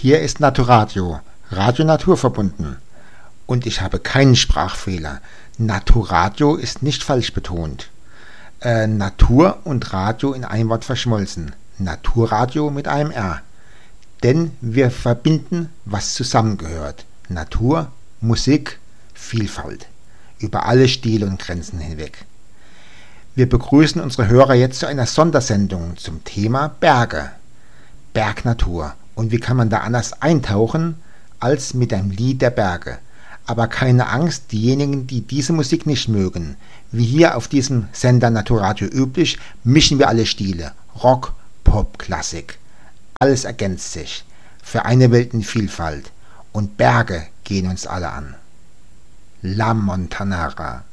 Hier ist Naturadio, Radio naturverbunden. Und ich habe keinen Sprachfehler. Naturadio ist nicht falsch betont. Natur und Radio in ein Wort verschmolzen. Naturradio mit einem R. Denn wir verbinden, was zusammengehört. Natur, Musik, Vielfalt. Über alle Stile und Grenzen hinweg. Wir begrüßen unsere Hörer jetzt zu einer Sondersendung zum Thema Berge. Bergnatur. Und wie kann man da anders eintauchen als mit einem Lied der Berge? Aber keine Angst, diejenigen, die diese Musik nicht mögen. Wie hier auf diesem Sender Naturadio üblich, mischen wir alle Stile. Rock, Pop, Klassik. Alles ergänzt sich. Für eine Welt in Vielfalt. Und Berge gehen uns alle an. La Montanara.